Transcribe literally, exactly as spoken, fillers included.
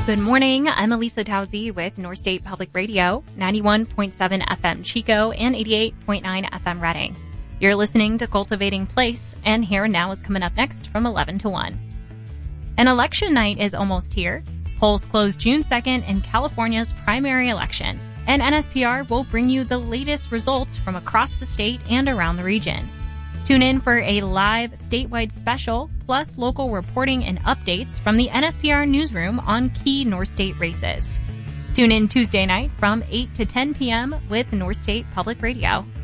Good morning. I'm Elisa Tauzi with North State Public Radio, ninety-one point seven F M Chico and eighty-eight point nine F M Reading. You're listening to Cultivating Place, and Here and Now is coming up next from eleven to one. An election night is almost here. Polls close June second in California's primary election, and N S P R will bring you the latest results from across the state and around the region. Tune in for a live statewide special, plus local reporting and updates from the N S P R newsroom on key North State races. Tune in Tuesday night from eight to ten p.m. with North State Public Radio.